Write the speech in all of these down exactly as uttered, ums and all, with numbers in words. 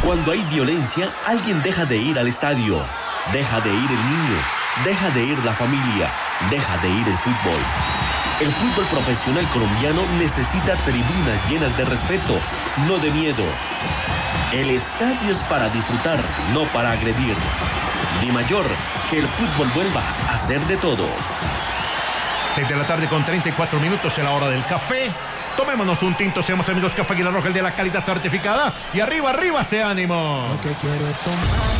Cuando hay violencia, alguien deja de ir al estadio. Deja de ir el niño. Deja de ir la familia. Deja de ir el fútbol. El fútbol profesional colombiano necesita tribunas llenas de respeto, no de miedo. El estadio es para disfrutar, no para agredir. Di Mayor, que el fútbol vuelva a ser de todos. seis de la tarde con treinta y cuatro minutos en la hora del café. Tomémonos un tinto, seamos amigos Café Águila Roja, el de la calidad certificada. Y arriba, arriba, ese ánimo. Lo que quiero es tomar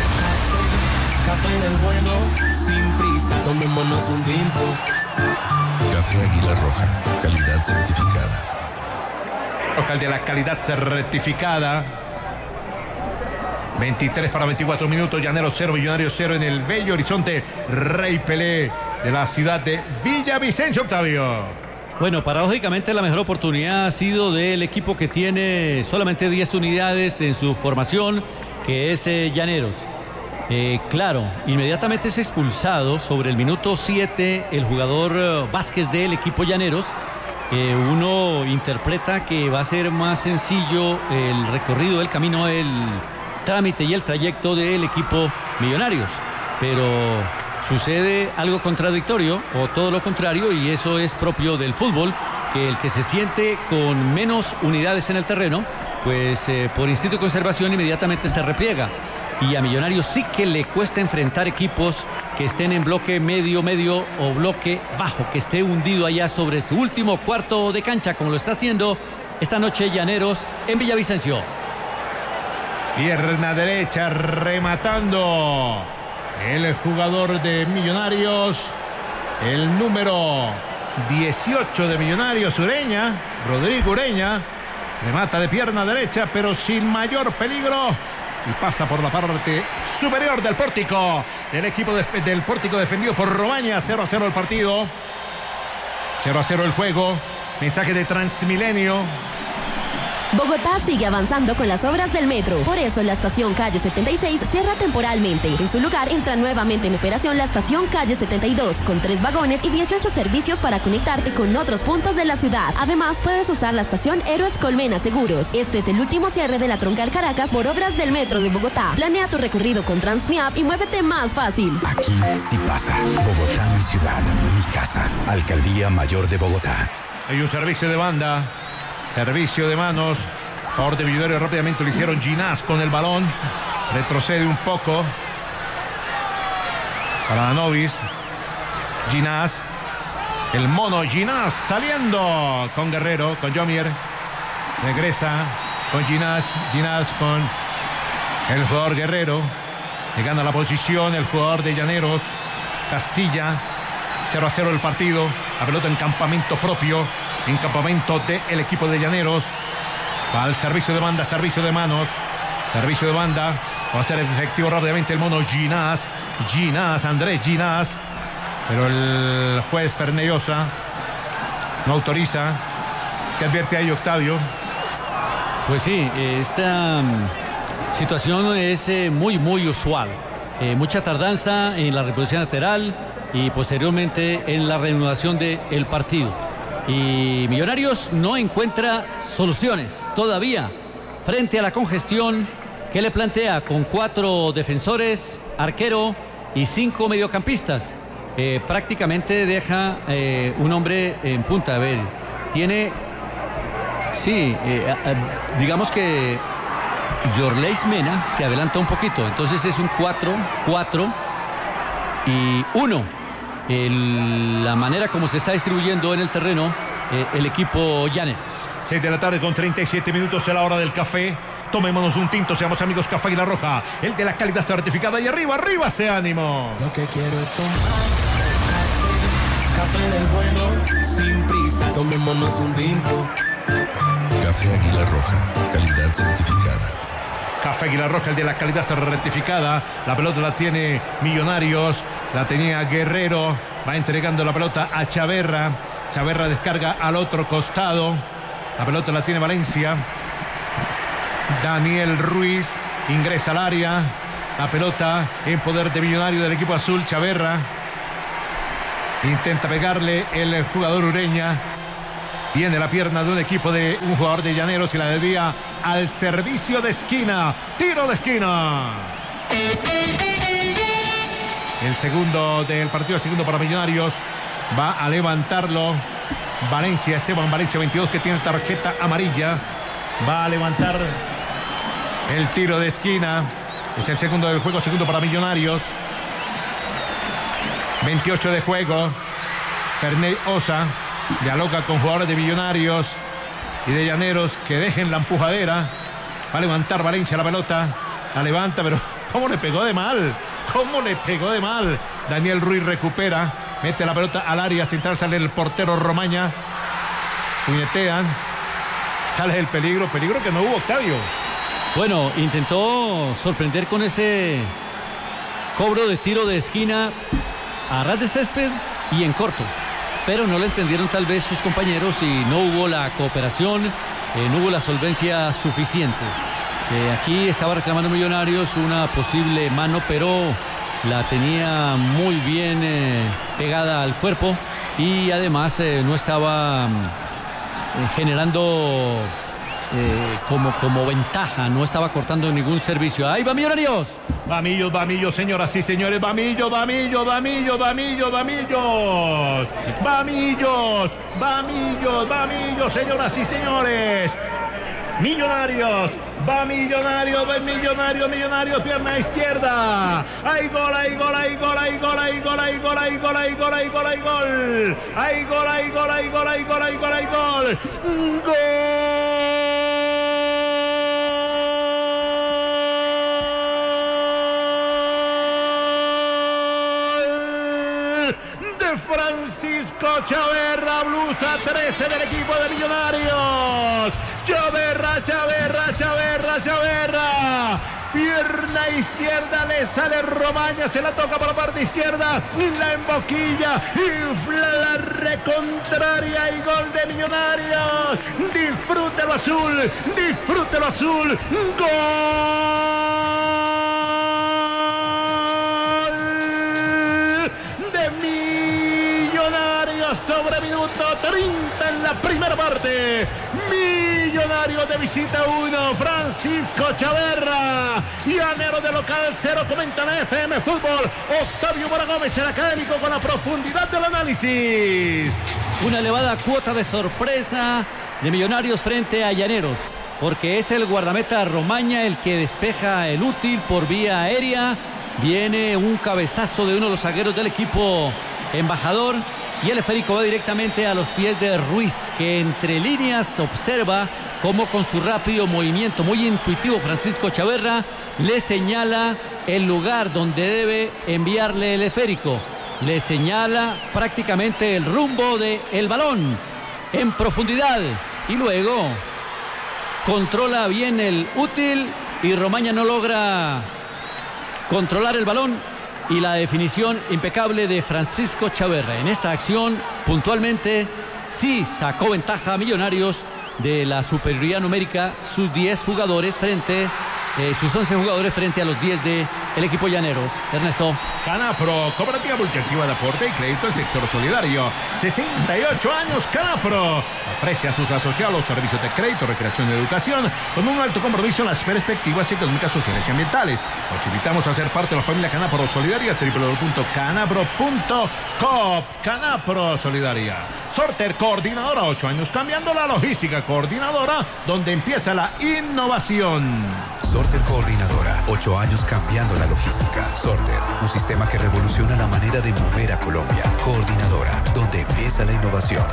café del bueno, sin prisa. Tomémonos un tinto. Café Águila Roja, calidad certificada. Roja, el de la calidad certificada. veintitrés para veinticuatro minutos, Llaneros cero, Millonarios cero en el bello horizonte Rey Pelé de la ciudad de Villavicencio, Octavio. Bueno, paradójicamente la mejor oportunidad ha sido del equipo que tiene solamente diez unidades en su formación, que es eh, Llaneros. Eh, claro, inmediatamente es expulsado sobre el minuto siete el jugador uh, Vázquez del equipo Llaneros. Eh, uno interpreta que va a ser más sencillo el recorrido del camino, el trámite y el trayecto del equipo Millonarios, pero sucede algo contradictorio o todo lo contrario, y eso es propio del fútbol, que el que se siente con menos unidades en el terreno, pues eh, por instinto de conservación inmediatamente se repliega. Y a Millonarios sí que le cuesta enfrentar equipos que estén en bloque medio, medio o bloque bajo, que esté hundido allá sobre su último cuarto de cancha, como lo está haciendo esta noche Llaneros en Villavicencio. Pierna derecha rematando el jugador de Millonarios, el número dieciocho de Millonarios, Ureña, Rodrigo Ureña, remata de pierna derecha, pero sin mayor peligro, y pasa por la parte superior del pórtico, del equipo de, del pórtico defendido por Romaña. Cero a cero el partido, cero a cero el juego. Mensaje de Transmilenio. Bogotá sigue avanzando con las obras del metro. Por eso la estación Calle setenta y seis cierra temporalmente. En su lugar entra nuevamente en operación la estación Calle setenta y dos, con tres vagones y dieciocho servicios para conectarte con otros puntos de la ciudad. Además, puedes usar la estación Héroes Colmena Seguros. Este es el último cierre de la troncal Caracas por obras del metro de Bogotá. Planea tu recorrido con Transmiap y muévete más fácil. Aquí sí pasa. Bogotá, mi ciudad, mi casa. Alcaldía Mayor de Bogotá. Hay un servicio de banda. Servicio de manos. Favor de Millonarios, rápidamente lo hicieron. Ginás con el balón. Retrocede un poco. Para Danovis. Ginás. El mono Ginás saliendo con Guerrero, con Jomier. Regresa con Ginás. Ginás con el jugador Guerrero. Le gana la posición el jugador de Llaneros, Castilla. cero a cero el partido. La pelota en campamento propio. En campamento del equipo de Llaneros. Va al servicio de banda, servicio de manos. Servicio de banda. Va a ser efectivo rápidamente el mono Ginás. Ginás, Andrés Ginás. Pero el juez Fernellosa no autoriza. ¿Qué advierte ahí, Octavio? Pues sí, esta um, situación es eh, muy, muy usual. Eh, mucha tardanza en la reposición lateral y posteriormente en la reanudación del partido. Y Millonarios no encuentra soluciones todavía frente a la congestión que le plantea con cuatro defensores, arquero y cinco mediocampistas. Eh, prácticamente deja eh, un hombre en punta. A ver, tiene, sí, eh, eh, digamos que Yorleis Mena se adelanta un poquito, entonces es un cuatro, cuatro y uno. El, la manera como se está distribuyendo en el terreno eh, el equipo Llaneros. seis de la tarde con treinta y siete minutos de la hora del café. Tomémonos un tinto, seamos amigos Café Águila Roja, el de la calidad certificada. Y arriba, arriba ese ánimo. Lo que quiero es tomar café del bueno, sin prisa. Tomémonos un tinto. Café Águila Roja, calidad certificada. Café Águila Roja, el de la calidad certificada. La pelota la tiene Millonarios. La tenía Guerrero. Va entregando la pelota a Chaverra. Chaverra descarga al otro costado. La pelota la tiene Valencia. Daniel Ruiz ingresa al área. La pelota en poder de Millonario del equipo azul. Chaverra intenta pegarle el jugador Ureña. Viene la pierna de un equipo de un jugador de Llaneros y la desvía al servicio de esquina. Tiro de esquina. El segundo del partido, el segundo para Millonarios. Va a levantarlo Valencia, Esteban Valencia, veintidós, que tiene tarjeta amarilla. Va a levantar el tiro de esquina. Es el segundo del juego, segundo para Millonarios. veintiocho de juego. Ferney Osa dialoga con jugadores de Millonarios y de Llaneros que dejen la empujadera. Va a levantar Valencia la pelota. La levanta, pero ¿cómo le pegó de mal? ¿Cómo le pegó de mal? Daniel Ruiz recupera. Mete la pelota al área central. Sale el portero Romaña. Puñetean. Sale el peligro. Peligro que no hubo, Octavio. Bueno, intentó sorprender con ese cobro de tiro de esquina a ras de césped y en corto. Pero no le entendieron tal vez sus compañeros y no hubo la cooperación, eh, no hubo la solvencia suficiente. Eh, aquí estaba reclamando Millonarios una posible mano, pero la tenía muy bien eh, pegada al cuerpo y además eh, no estaba eh, generando eh, como, como ventaja, no estaba cortando ningún servicio. ¡Ahí va Millonarios! Vamillos, Vamillos, señoras y señores, Vamillos, Vamillos, Vamillos, Vamillos, Vamillos, Vamillos, Vamillos, Vamillos, señoras y señores. Millonarios, va Millonarios, va Millonarios, Millonarios, pierna izquierda. Hay gol, hay gol, hay gol, hay gol, hay gol, hay gol, hay gol, hay gol, hay gol, hay gol. Hay gol, hay gol, hay gol, hay gol, hay gol, hay gol. Gol. Francisco Chaverra, blusa trece del equipo de Millonarios. Chaverra, Chaverra, Chaverra, Chaverra. Pierna izquierda, le sale Romaña, se la toca por la parte izquierda, la emboquilla, infla la recontraria y gol de Millonarios. Disfrútelo azul, disfrútelo azul. Gol de Millonarios sobre minuto treinta en la primera parte. Millonarios de visita uno, Francisco Chaverra. Llaneros de local cero, comenta la F M Fútbol. Octavio Mora Gómez, el académico, con la profundidad del análisis. Una elevada cuota de sorpresa de Millonarios frente a Llaneros, porque es el guardameta Romaña el que despeja el útil por vía aérea. Viene un cabezazo de uno de los zagueros del equipo embajador y el esférico va directamente a los pies de Ruiz, que entre líneas observa cómo con su rápido movimiento, muy intuitivo, Francisco Chaverra le señala el lugar donde debe enviarle el esférico. Le señala prácticamente el rumbo del balón en profundidad y luego controla bien el útil y Romaña no logra controlar el balón. Y la definición impecable de Francisco Chaverra. En esta acción, puntualmente, sí sacó ventaja a Millonarios de la superioridad numérica, sus diez jugadores frente, eh, sus once jugadores frente a los diez de el equipo Llaneros. Ernesto. Canapro, cooperativa multiactiva de aporte y crédito del sector solidario. sesenta y ocho años Canapro. Ofrece a sus asociados servicios de crédito, recreación y educación con un alto compromiso en las perspectivas económicas, sociales y ambientales. Los invitamos a ser parte de la familia Canapro Solidaria, doble u doble u doble u punto canapro punto com. Canapro Solidaria. Sorter Coordinadora, ocho años cambiando la logística. Coordinadora, donde empieza la innovación. Sorter Coordinadora, ocho años cambiando la logística. Sorter, un sistema que revoluciona la manera de mover a Colombia. Coordinadora, donde empieza la innovación.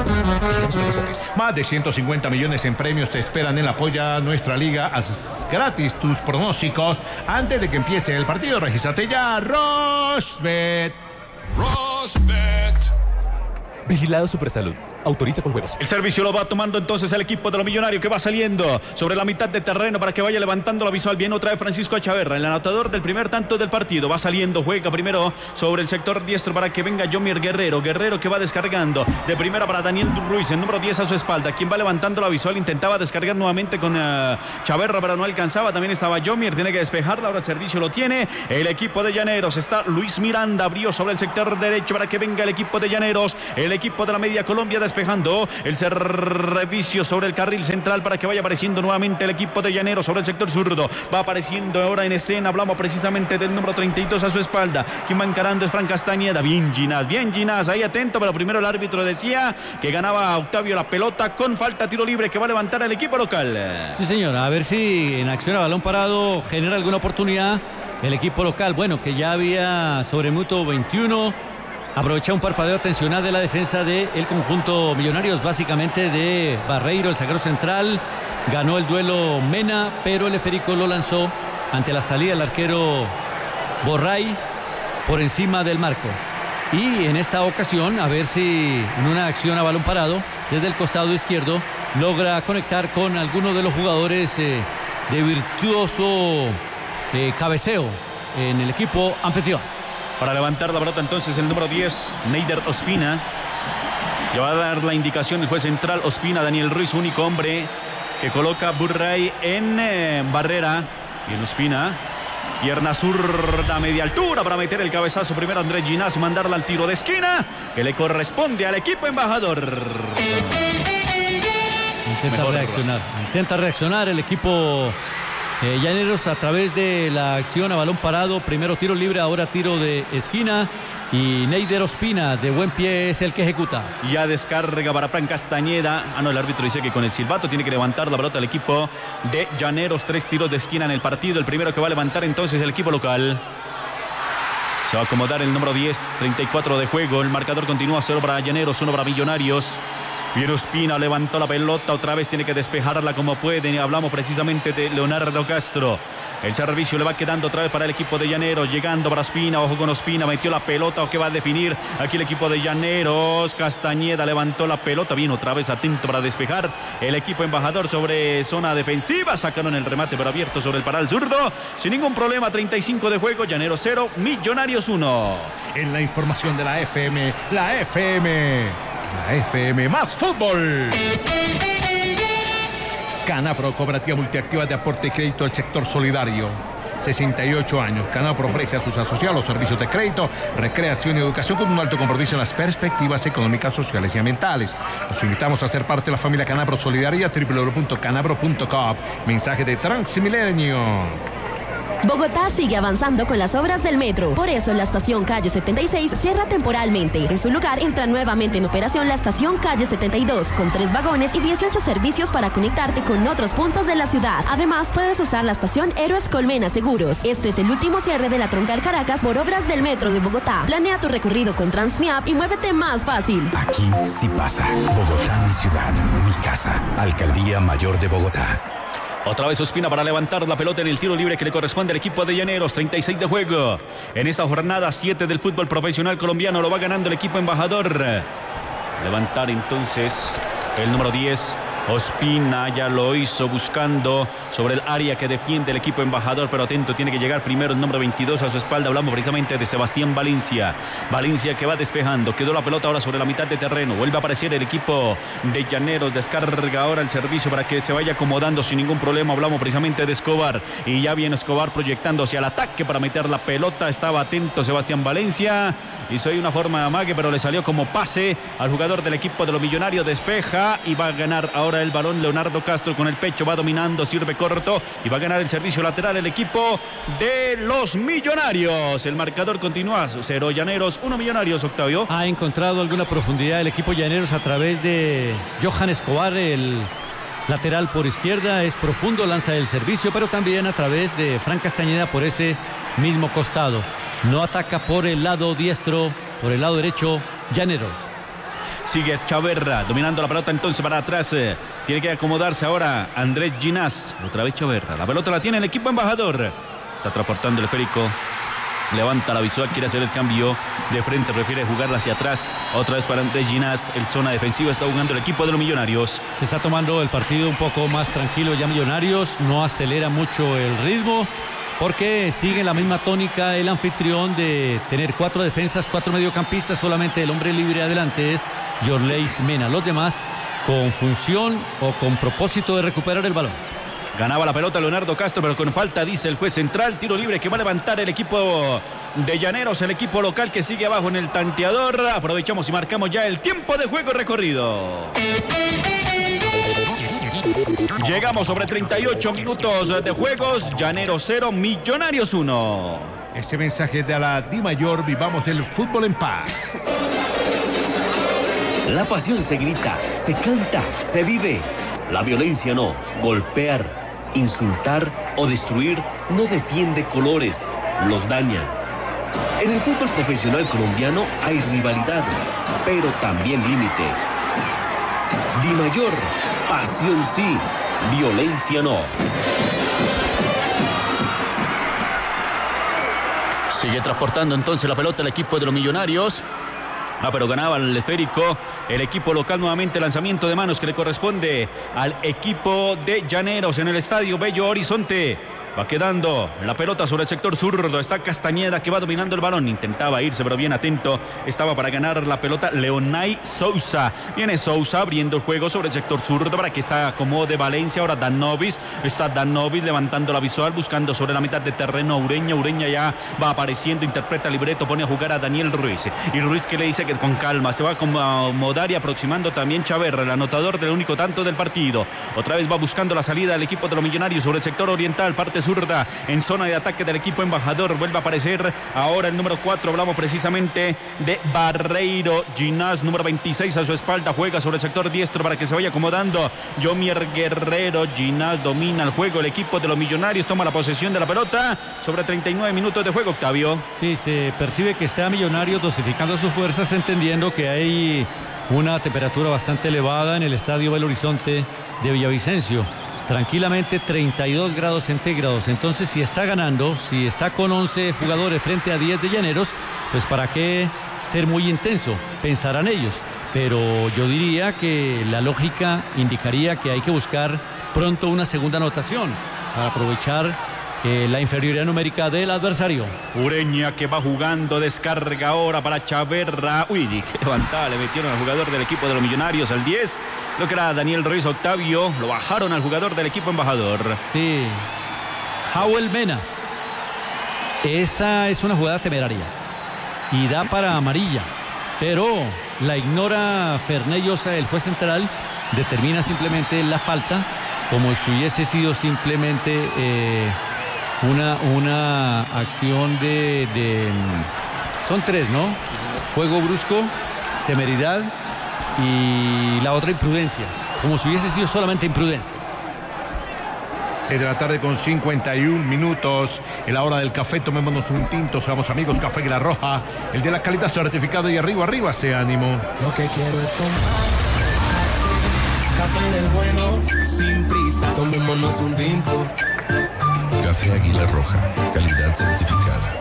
Más de ciento cincuenta millones en premios te esperan en la Apoya Nuestra Liga. Haz gratis tus pronósticos antes de que empiece el partido. Regístrate ya, Rosbet. Rosbet. Vigilado Supersalud. Autoriza con juegos. El servicio lo va tomando entonces el equipo de los Millonarios, que va saliendo sobre la mitad de terreno para que vaya levantando la visual. Bien otra vez Francisco Chaverra, el anotador del primer tanto del partido. Va saliendo, juega primero sobre el sector diestro para que venga Yomier Guerrero. Guerrero que va descargando de primera para Daniel Ruiz, el número diez a su espalda. Quien va levantando la visual, intentaba descargar nuevamente con uh, Chaverra, pero no alcanzaba. También estaba Yomier, tiene que despejarla. Ahora el servicio lo tiene el equipo de Llaneros. Está Luis Miranda, abrió sobre el sector derecho para que venga el equipo de Llaneros. El equipo de la Media Colombia despejando el servicio sobre el carril central para que vaya apareciendo nuevamente el equipo de Llaneros sobre el sector zurdo. Va apareciendo ahora en escena, hablamos precisamente del número treinta y dos a su espalda. Quien va encarando es Fran Castañeda. Bien Ginás, bien Ginás, ahí atento, pero primero el árbitro decía que ganaba Octavio la pelota con falta, tiro libre que va a levantar el equipo local. Sí, señor, a ver si en acción a balón parado genera alguna oportunidad el equipo local. Bueno, que ya había sobre el minuto veintiuno aprovecha un parpadeo atencional de la defensa del conjunto Millonarios, básicamente de Barreiro, el zaguero central. Ganó el duelo Mena, pero el esférico lo lanzó ante la salida del arquero Borray por encima del marco. Y en esta ocasión, a ver si en una acción a balón parado, desde el costado izquierdo, logra conectar con alguno de los jugadores eh, de virtuoso eh, cabeceo en el equipo anfitrión. Para levantar la pelota entonces el número diez, Neider Ospina. Le va a dar la indicación el juez central Ospina, Daniel Ruiz, único hombre que coloca Burray en eh, barrera. Y en Ospina, pierna zurda, media altura para meter el cabezazo. Primero Andrés Ginás y mandarla al tiro de esquina que le corresponde al equipo embajador. Intenta Mejor reaccionar, error. intenta reaccionar el equipo eh, Llaneros a través de la acción a balón parado. Primero tiro libre, ahora tiro de esquina. Y Neider Ospina, de buen pie, es el que ejecuta. Ya descarga para Fran Castañeda. Ah, no, el árbitro dice que con el silbato tiene que levantar la pelota el equipo de Llaneros. Tres tiros de esquina en el partido. El primero que va a levantar entonces el equipo local. Se va a acomodar el número diez, treinta y cuatro de juego. El marcador continúa, cero para Llaneros, uno para Millonarios. Bien, Ospina levantó la pelota, otra vez tiene que despejarla como puede. Hablamos precisamente de Leonardo Castro. El servicio le va quedando otra vez para el equipo de Llaneros. Llegando para Ospina, ojo con Ospina, metió la pelota. ¿O qué va a definir aquí el equipo de Llaneros? Castañeda levantó la pelota. Bien, otra vez atento para despejar el equipo embajador sobre zona defensiva. Sacaron el remate pero abierto sobre el paral zurdo. Sin ningún problema, treinta y cinco de juego. Llaneros cero, Millonarios uno. En la información de la F M, la F M, la F M más fútbol. Canapro, cooperativa multiactiva de aporte y crédito del sector solidario. sesenta y ocho años. Canapro ofrece a sus asociados servicios de crédito, recreación y educación con un alto compromiso en las perspectivas económicas, sociales y ambientales. Los invitamos a ser parte de la familia Canapro Solidaria, doble u doble u doble u punto canapro punto com. Mensaje de Transmilenio. Bogotá sigue avanzando con las obras del metro. Por eso la estación Calle setenta y seis cierra temporalmente. En su lugar entra nuevamente en operación la estación Calle setenta y dos con tres vagones y dieciocho servicios para conectarte con otros puntos de la ciudad. Además, puedes usar la estación Héroes Colmena Seguros. Este es el último cierre de la Troncal Caracas por obras del metro de Bogotá. Planea tu recorrido con Transmiap y muévete más fácil. Aquí sí pasa. Bogotá, mi ciudad, mi casa. Alcaldía Mayor de Bogotá. Otra vez Ospina para levantar la pelota en el tiro libre que le corresponde al equipo de Llaneros. treinta y seis de juego. En esta jornada siete del fútbol profesional colombiano lo va ganando el equipo embajador. Levantar entonces el número diez. Ospina ya lo hizo buscando sobre el área que defiende el equipo embajador, pero atento, tiene que llegar primero el número veintidós a su espalda. Hablamos precisamente de Sebastián Valencia. Valencia que va despejando, quedó la pelota ahora sobre la mitad de terreno. Vuelve a aparecer el equipo de Llaneros, descarga ahora el servicio para que se vaya acomodando sin ningún problema. Hablamos precisamente de Escobar y ya viene Escobar proyectándose al ataque para meter la pelota. Estaba atento Sebastián Valencia, hizo ahí una forma de amague, pero le salió como pase al jugador del equipo de los Millonarios. Despeja y va a ganar ahora el balón Leonardo Castro con el pecho, va dominando, sirve corto y va a ganar el servicio lateral el equipo de los Millonarios. El marcador continúa, cero Llaneros, uno Millonarios. Octavio. Ha encontrado alguna profundidad el equipo Llaneros a través de Johan Escobar, el lateral por izquierda, es profundo, lanza el servicio, pero también a través de Fran Castañeda por ese mismo costado. No ataca por el lado diestro, por el lado derecho Llaneros. Sigue Chaverra dominando la pelota entonces para atrás. Eh, tiene que acomodarse ahora Andrés Ginás. Otra vez Chaverra. La pelota la tiene el equipo embajador. Está transportando el esférico. Levanta la visual, quiere hacer el cambio de frente, prefiere jugarla hacia atrás. Otra vez para Andrés Ginás. El zona defensiva está jugando el equipo de los Millonarios. Se está tomando el partido un poco más tranquilo ya Millonarios. No acelera mucho el ritmo, porque sigue la misma tónica el anfitrión de tener cuatro defensas, cuatro mediocampistas. Solamente el hombre libre adelante es Yorleis Mena. Los demás con función o con propósito de recuperar el balón. Ganaba la pelota Leonardo Castro, pero con falta, dice el juez central. Tiro libre que va a levantar el equipo de Llaneros, el equipo local que sigue abajo en el tanteador. Aprovechamos y marcamos ya el tiempo de juego recorrido. Llegamos sobre treinta y ocho minutos de juegos. Llaneros cero, Millonarios uno. Ese mensaje de la Di Mayor, vivamos el fútbol en paz. La pasión se grita, se canta, se vive. La violencia no. Golpear, insultar o destruir no defiende colores, los daña. En el fútbol profesional colombiano hay rivalidad, pero también límites. Di Mayor, pasión sí, violencia no. Sigue transportando entonces la pelota el equipo de los Millonarios. Ah, pero ganaba el esférico el equipo local. Nuevamente lanzamiento de manos que le corresponde al equipo de Llaneros en el estadio Bello Horizonte. Va quedando la pelota sobre el sector zurdo. Está Castañeda que va dominando el balón. Intentaba irse, pero bien atento. Estaba para ganar la pelota Leonay Sousa. Viene Sousa abriendo el juego sobre el sector zurdo para que se acomode Valencia. Ahora Danovis. Está Danovis levantando la visual, buscando sobre la mitad de terreno a Ureña. Ureña ya va apareciendo, interpreta el libreto, pone a jugar a Daniel Ruiz. Y Ruiz que le dice que con calma se va a acomodar y aproximando también Chaverra, el anotador del único tanto del partido. Otra vez va buscando la salida del equipo de los Millonarios sobre el sector oriental, parte zurda en zona de ataque del equipo embajador. Vuelve a aparecer ahora el número cuatro. Hablamos precisamente de Barreiro. Ginás, número veintiséis a su espalda, juega sobre el sector diestro para que se vaya acomodando Yomier Guerrero. Ginás domina el juego. El equipo de los Millonarios toma la posesión de la pelota sobre treinta y nueve minutos de juego. Octavio. Sí, se percibe que está Millonarios dosificando sus fuerzas, entendiendo que hay una temperatura bastante elevada en el estadio Belo Horizonte de Villavicencio. Tranquilamente treinta y dos grados centígrados. Entonces, si está ganando, si está con once jugadores frente a diez de Llaneros, pues para qué ser muy intenso, pensarán ellos. Pero yo diría que la lógica indicaría que hay que buscar pronto una segunda anotación para aprovechar eh, la inferioridad numérica del adversario. Ureña que va jugando, descarga ahora para Chaverra. Uy, qué levantada le metieron al jugador del equipo de los Millonarios, al diez. Lo que era Daniel Ruiz. Octavio, lo bajaron al jugador del equipo embajador. Sí, Howell Mena. Esa es una jugada temeraria y da para amarilla, pero la ignora Fernellosa, el juez central. Determina simplemente la falta como si hubiese sido simplemente eh, una, una acción de, de... Son tres, ¿no? Juego brusco, temeridad y la otra imprudencia, como si hubiese sido solamente imprudencia. seis de la tarde con cincuenta y un minutos. En la hora del café, tomémonos un tinto. Seamos amigos, Café Águila Roja, el de la calidad certificado. Y arriba, arriba, se ánimo. Lo que quiero es tomar café del bueno, sin prisa. Tomémonos un tinto. Café Águila Roja, calidad certificada.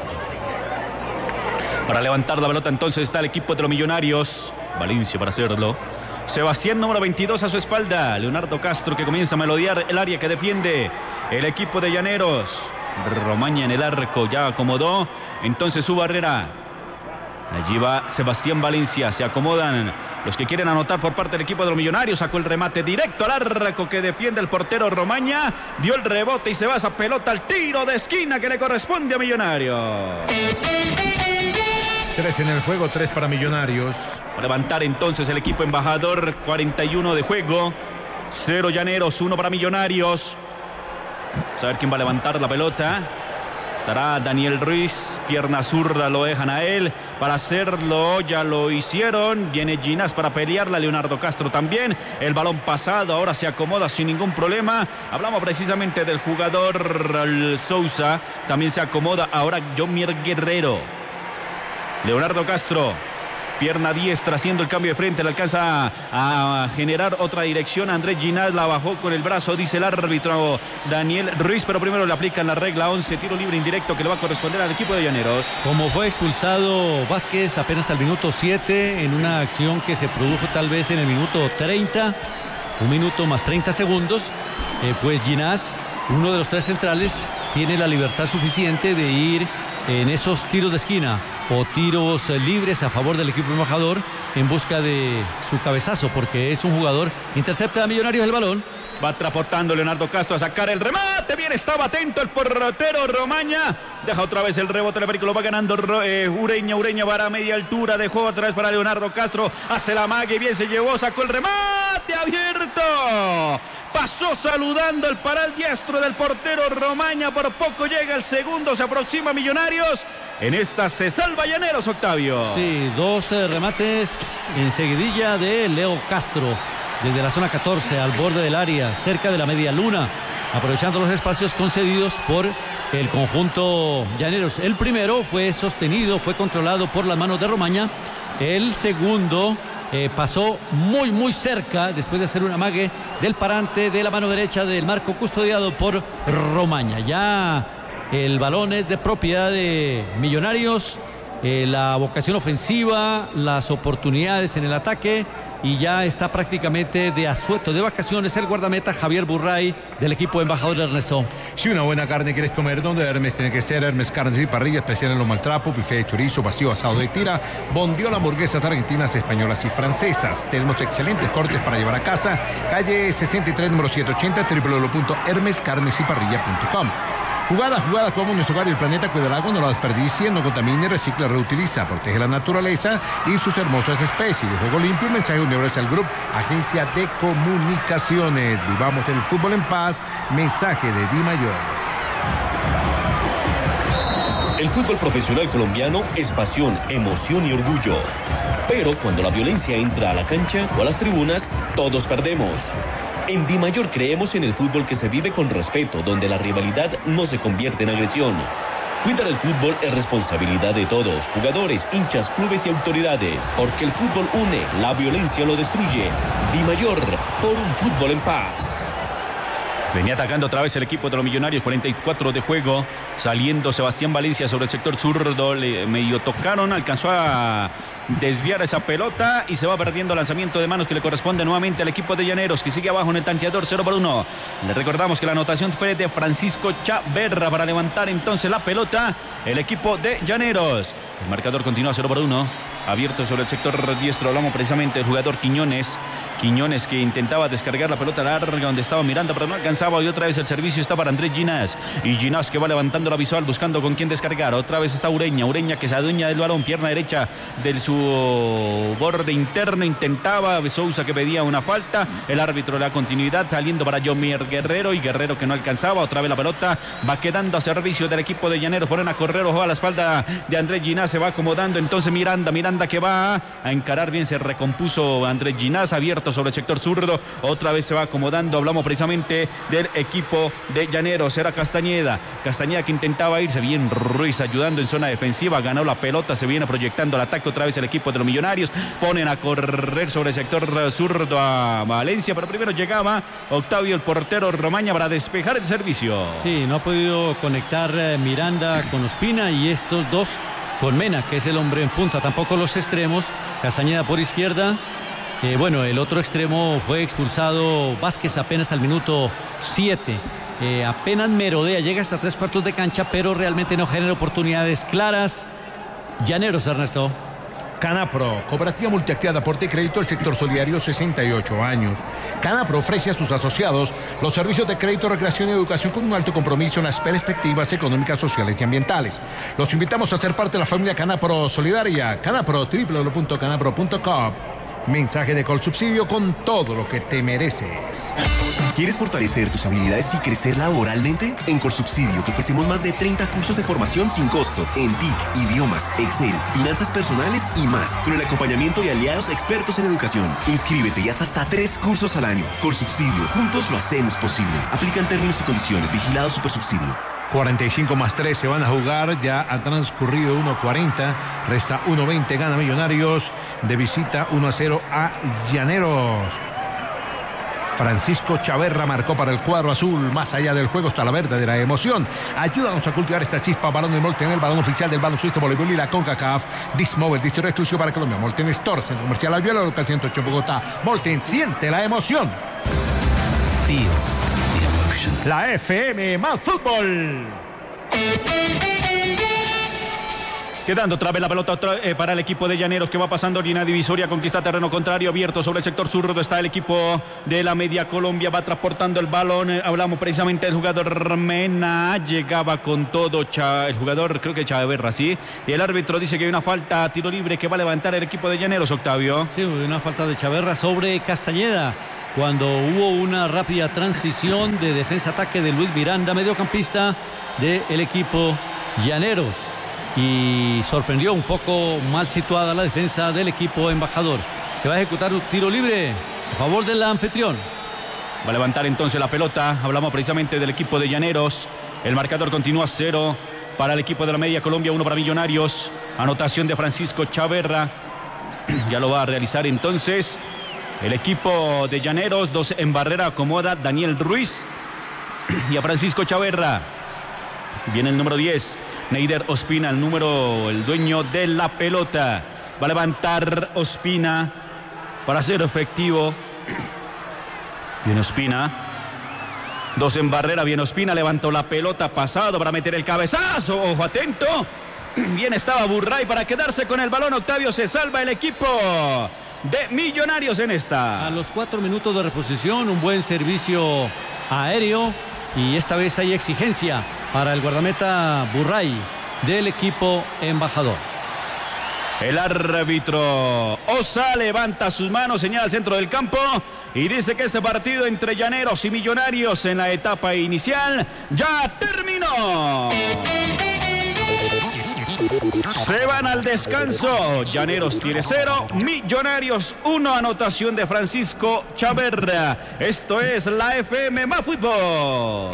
Para levantar la pelota entonces está el equipo de los Millonarios. Valencia para hacerlo. Sebastián, número veintidós a su espalda. Leonardo Castro que comienza a melodiar el área que defiende el equipo de Llaneros. Romaña en el arco, ya acomodó entonces su barrera. Allí va Sebastián Valencia, se acomodan los que quieren anotar por parte del equipo de los Millonarios. Sacó el remate directo al arco que defiende el portero Romaña. Dio el rebote y se va esa pelota al tiro de esquina que le corresponde a Millonarios. Tres en el juego, tres para Millonarios. Para levantar entonces el equipo embajador, cuarenta y uno de juego. Cero Llaneros, uno para Millonarios. Vamos a ver quién va a levantar la pelota. Estará Daniel Ruiz, pierna zurda, lo dejan a él. Para hacerlo ya lo hicieron. Viene Ginás para pelearla, Leonardo Castro también. El balón pasado, ahora se acomoda sin ningún problema. Hablamos precisamente del jugador Sousa. También se acomoda ahora Yomier Guerrero. Leonardo Castro, pierna diestra, haciendo el cambio de frente, le alcanza a, a generar otra dirección. Andrés Ginás la bajó con el brazo, dice el árbitro Daniel Ruiz, pero primero le aplican la regla once, tiro libre indirecto que le va a corresponder al equipo de Llaneros. Como fue expulsado Vázquez apenas al minuto siete en una acción que se produjo tal vez en el minuto treinta, un minuto más treinta segundos, eh, pues Ginás, uno de los tres centrales, tiene la libertad suficiente de ir en esos tiros de esquina o tiros libres a favor del equipo embajador en busca de su cabezazo, porque es un jugador, intercepta a Millonarios el balón Va transportando Leonardo Castro a sacar el remate. Bien, estaba atento el portero Romaña. Deja otra vez el rebote, el América lo va ganando eh, Ureña. Ureña para media altura. Dejó otra vez para Leonardo Castro. Hace la mague, bien se llevó, sacó el remate abierto. Pasó saludando el paral diestro del portero Romaña. Por poco llega el segundo. Se aproxima Millonarios. En esta se salva Llaneros, Octavio. Sí, dos eh, remates en seguidilla de Leo Castro. Desde la zona catorce al borde del área, cerca de la media luna, aprovechando los espacios concedidos por el conjunto Llaneros. El primero fue sostenido, fue controlado por las manos de Romaña. El segundo eh, pasó muy, muy cerca, después de hacer un amague del parante de la mano derecha del marco custodiado por Romaña. Ya el balón es de propiedad de Millonarios, eh, la vocación ofensiva, las oportunidades en el ataque. Y ya está prácticamente de asueto, de vacaciones, el guardameta Javier Burray del equipo embajador Ernesto. Si una buena carne quieres comer, donde Hermes tiene que ser Hermes Carnes y Parrilla, especial en los maltrapos, buffet de chorizo, vacío, asado de tira, bondiola, hamburguesas argentinas, españolas y francesas. Tenemos excelentes cortes para llevar a casa. Calle sesenta y tres, número setecientos ochenta, doble u doble u doble u punto hermes carnes y parrilla punto com. Jugada, jugada, como nuestro hogar y el planeta, cuida el agua, no la desperdicie, no contamine, recicla, reutiliza, protege la naturaleza y sus hermosas especies. De juego limpio, un mensaje universal Group, agencia de comunicaciones. Vivamos el fútbol en paz, mensaje de Di Mayor. El fútbol profesional colombiano es pasión, emoción y orgullo. Pero cuando la violencia entra a la cancha o a las tribunas, todos perdemos. En Di Mayor creemos en el fútbol que se vive con respeto, donde la rivalidad no se convierte en agresión. Cuidar el fútbol es responsabilidad de todos, jugadores, hinchas, clubes y autoridades, porque el fútbol une, la violencia lo destruye. Di Mayor, por un fútbol en paz. Venía atacando otra vez el equipo de los Millonarios, cuarenta y cuatro de juego, saliendo Sebastián Valencia sobre el sector zurdo, le medio tocaron, alcanzó a desviar esa pelota y se va perdiendo el lanzamiento de manos que le corresponde nuevamente al equipo de Llaneros, que sigue abajo en el tanteador cero por uno. Le recordamos que la anotación fue de Francisco Chaverra para levantar entonces la pelota el equipo de Llaneros. El marcador continúa cero por uno, abierto sobre el sector diestro, hablamos precisamente del jugador Quiñones. Quiñones que intentaba descargar la pelota larga donde estaba Miranda, pero no alcanzaba, y otra vez el servicio está para Andrés Ginás, y Ginás que va levantando la visual buscando con quién descargar. Otra vez está Ureña, Ureña que se adueña del balón, pierna derecha de su borde interno, intentaba Sousa que pedía una falta, el árbitro le da continuidad, saliendo para Yomier Guerrero, y Guerrero que no alcanzaba, otra vez la pelota va quedando a servicio del equipo de Llaneros, ponen a correr, ojo a la espalda de Andrés Ginás, se va acomodando entonces Miranda, Miranda que va a encarar bien, se recompuso Andrés Ginás, abierto sobre el sector zurdo, otra vez se va acomodando, hablamos precisamente del equipo de Llaneros, era Castañeda, Castañeda que intentaba irse, bien Ruiz ayudando en zona defensiva, ganó la pelota, se viene proyectando el ataque otra vez el equipo de los Millonarios, ponen a correr sobre el sector zurdo a Valencia, pero primero llegaba Octavio, el portero Romaña, para despejar el servicio. Sí, no ha podido conectar Miranda con Ospina y estos dos con Mena, que es el hombre en punta, tampoco los extremos, Castañeda por izquierda. Eh, bueno, el otro extremo fue expulsado Vázquez apenas al minuto siete. Eh, apenas merodea, llega hasta tres cuartos de cancha, pero realmente no genera oportunidades claras. Llaneros, Ernesto. Canapro, cooperativa multiactiva de aporte y crédito del sector solidario, sesenta y ocho años. Canapro ofrece a sus asociados los servicios de crédito, recreación y educación con un alto compromiso en las perspectivas económicas, sociales y ambientales. Los invitamos a ser parte de la familia Canapro Solidaria. Canapro, doble u doble u doble u punto canapro punto com. Mensaje de Colsubsidio, con todo lo que te mereces. ¿Quieres fortalecer tus habilidades y crecer laboralmente? En Colsubsidio te ofrecemos más de treinta cursos de formación sin costo en T I C, idiomas, Excel, finanzas personales y más, con el acompañamiento de aliados expertos en educación. Inscríbete y haz hasta tres cursos al año. Colsubsidio, juntos lo hacemos posible. Aplican términos y condiciones. Vigilado Supersubsidio. cuarenta y cinco más tres se van a jugar, ya ha transcurrido uno cuarenta, resta uno veinte, gana Millonarios de visita uno a cero a Llaneros. Francisco Chaverra marcó para el cuadro azul. Más allá del juego está la verdadera emoción. Ayúdanos a cultivar esta chispa. Balón de Molten, el balón oficial del baloncesto voleibol y la CONCACAF. Dismóvil, distribuidor exclusivo para Colombia. Molten Store, centro comercial Alviola, local ciento ocho Bogotá. Molten, siente la emoción. Feel the emotion. La F M más fútbol. Quedando otra vez la pelota otra, eh, para el equipo de Llaneros, que va pasando línea divisoria, conquista terreno contrario, abierto sobre el sector zurdo está el equipo de la Media Colombia, va transportando el balón, eh, hablamos precisamente del jugador Mena, llegaba con todo Cha, el jugador, creo que Chaverra, sí, y el árbitro dice que hay una falta, tiro libre que va a levantar el equipo de Llaneros, Octavio. Sí, una falta de Chaverra sobre Castañeda, cuando hubo una rápida transición de defensa-ataque de Luis Miranda, mediocampista del equipo Llaneros. Y sorprendió un poco mal situada la defensa del equipo embajador. Se va a ejecutar un tiro libre a favor del anfitrión. Va a levantar entonces la pelota. Hablamos precisamente del equipo de Llaneros. El marcador continúa cero para el equipo de la Media Colombia, uno para Millonarios. Anotación de Francisco Chaverra. Ya lo va a realizar entonces el equipo de Llaneros. Dos en barrera acomoda Daniel Ruiz y a Francisco Chaverra. Viene el número diez. Neider Ospina, el número, el dueño de la pelota. Va a levantar Ospina para ser efectivo. Viene Ospina. Dos en barrera, viene Ospina, levantó la pelota, pasado para meter el cabezazo. Ojo, atento. Bien estaba Burray para quedarse con el balón. Octavio, se salva el equipo de Millonarios en esta. A los cuatro minutos de reposición, un buen servicio aéreo. Y esta vez hay exigencia para el guardameta Burray del equipo embajador. El árbitro Osa levanta sus manos, señala al centro del campo y dice que este partido entre Llaneros y Millonarios en la etapa inicial ya terminó. Se van al descanso. Llaneros tiene cero, Millonarios uno. Anotación de Francisco Chaverra. Esto es la F M Más Fútbol.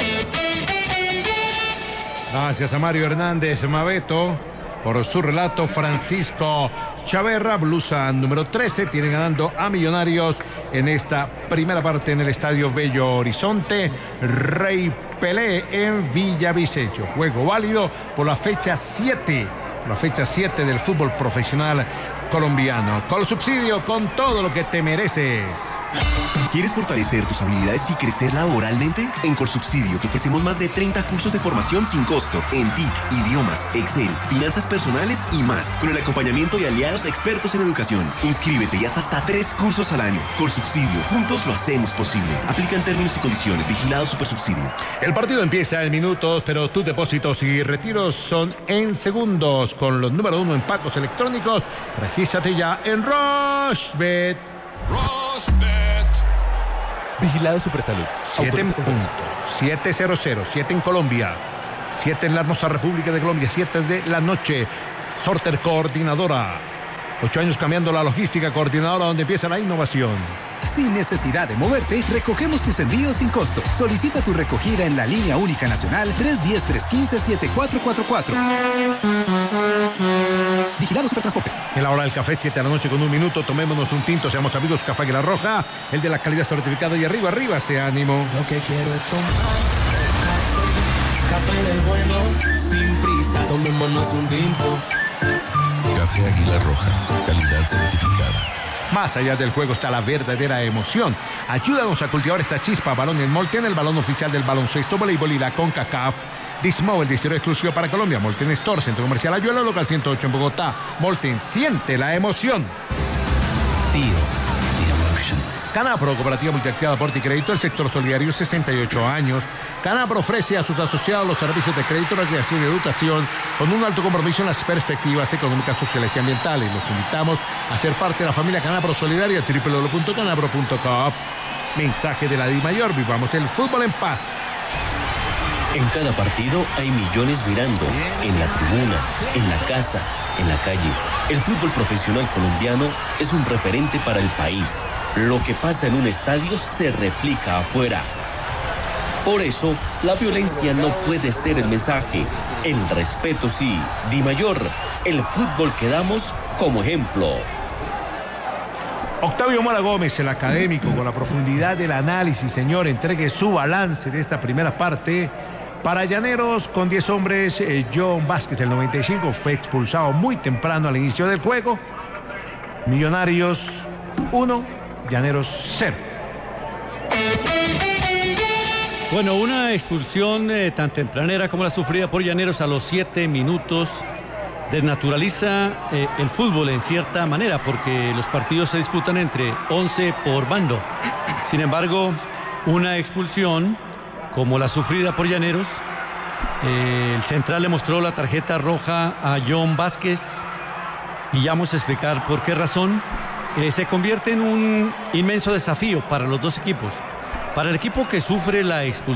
Gracias a Mario Hernández Mabeto por su relato. Francisco Chaverra, blusa número trece, tiene ganando a Millonarios en esta primera parte en el Estadio Bello Horizonte. Rey Pelé en Villavicencio. Juego válido por la fecha siete. La fecha siete del fútbol profesional colombiano. Con subsidio, con todo lo que te mereces. ¿Quieres fortalecer tus habilidades y crecer laboralmente? En Colsubsidio te ofrecemos más de treinta cursos de formación sin costo en T I C, idiomas, Excel, finanzas personales y más, con el acompañamiento de aliados expertos en educación. Inscríbete y haz hasta tres cursos al año. Colsubsidio, juntos lo hacemos posible. Aplican términos y condiciones. Vigilado Supersubsidio. El partido empieza en minutos, pero tus depósitos y retiros son en segundos. Con los número uno en pagos electrónicos, regístrate ya en Rochebet. Rochebet. Vigilado Supersalud. siete en punto. siete cero cero. siete en Colombia. siete en la hermosa República de Colombia. siete de la noche. Sorter Coordinadora. Ocho años cambiando la logística, coordinadora donde empieza la innovación. Sin necesidad de moverte, recogemos tus envíos sin costo. Solicita tu recogida en la línea única nacional tres uno cero, tres uno cinco, siete cuatro cuatro cuatro. Vigilado Supertransporte. En la hora del café, siete de la noche con un minuto, tomémonos un tinto, seamos amigos, Café Águila Roja, el de la calidad certificada y arriba, arriba, ese ánimo. Lo que quiero es tomar café del bueno, sin prisa, tomémonos un tinto. Café Águila Roja, calidad certificada. Más allá del juego está la verdadera emoción. Ayúdanos a cultivar esta chispa. Balones Molten, el balón oficial del baloncesto, voleibol y la CONCACAF. Dismo, el distribuidor exclusivo para Colombia. Molten Store, Centro Comercial Ayuela, local ciento ocho en Bogotá. Molten, siente la emoción. Feel the emotion. Canapro, cooperativa multiactivada por Crédito, el sector solidario, sesenta y ocho años. Canapro ofrece a sus asociados los servicios de crédito, recreación y educación con un alto compromiso en las perspectivas económicas, sociales y ambientales. Los invitamos a ser parte de la familia Canapro Solidaria, doble u doble u doble u punto canapro punto com. Mensaje de la DIMAYOR, vivamos el fútbol en paz. En cada partido hay millones mirando, en la tribuna, en la casa, en la calle. El fútbol profesional colombiano es un referente para el país. Lo que pasa en un estadio se replica afuera. Por eso, la violencia no puede ser el mensaje. El respeto sí. DIMAYOR, el fútbol que damos como ejemplo. Octavio Mora Gómez, el académico, con la profundidad del análisis, señor, entregue su balance de esta primera parte. Para Llaneros, con diez hombres, eh, John Vázquez, el noventa y cinco, fue expulsado muy temprano al inicio del juego. Millonarios uno, Llaneros cero. Bueno, una expulsión eh, tan tempranera como la sufrida por Llaneros a los siete minutos desnaturaliza eh, el fútbol en cierta manera, porque los partidos se disputan entre once por bando. Sin embargo, una expulsión como la sufrida por Llaneros, eh, el central le mostró la tarjeta roja a John Vázquez y ya vamos a explicar por qué razón. Eh, se convierte en un inmenso desafío para los dos equipos. Para el equipo que sufre la expulsión,